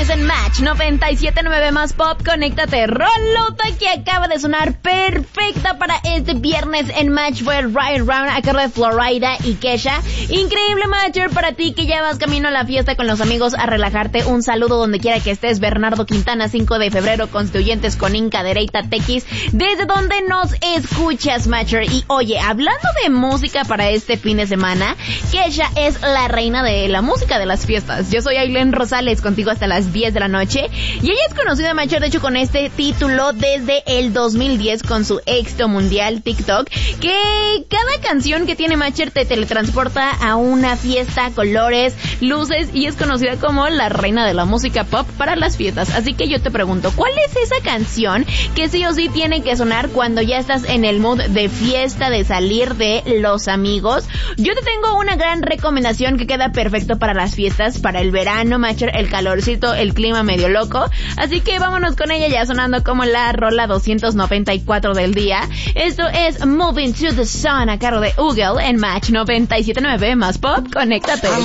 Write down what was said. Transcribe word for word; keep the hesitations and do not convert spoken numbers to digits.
Sigues en Match noventa y siete punto nueve más Pop, conéctate. Rolota que acaba de sonar perfecta para este viernes en Match fue Ride Round a cargo de Florida y Kesha. Increíble Matcher para ti que ya vas camino a la fiesta con los amigos a relajarte. Un saludo donde quiera que estés. Bernardo Quintana, cinco de febrero, Constituyentes con Inca Dereita Tequis, desde donde nos escuchas, Matcher. Y oye, hablando de música para este fin de semana, Kesha es la reina de la música de las fiestas. Yo soy Ailén Rosales, contigo hasta las diez de la noche. Y ella es conocida, Matcher, de hecho, con este título desde el dos mil diez con su éxito mundial TikTok, que cada canción que tiene Matcher te teletransporta a una fiesta, colores, luces, y es conocida como la reina de la música pop para las fiestas. Así que yo te pregunto, ¿cuál es esa canción que sí o sí tiene que sonar cuando ya estás en el mood de fiesta, de salir de los amigos? Yo te tengo una gran recomendación que queda perfecto para las fiestas, para el verano, Matcher, el calorcito, el clima medio loco. Así que vámonos con ella ya sonando como la rola doscientos noventa y cuatro del día. Esto es Moving to the Sun a cargo de Google en Match noventa y siete punto nueve más Pop, conéctate.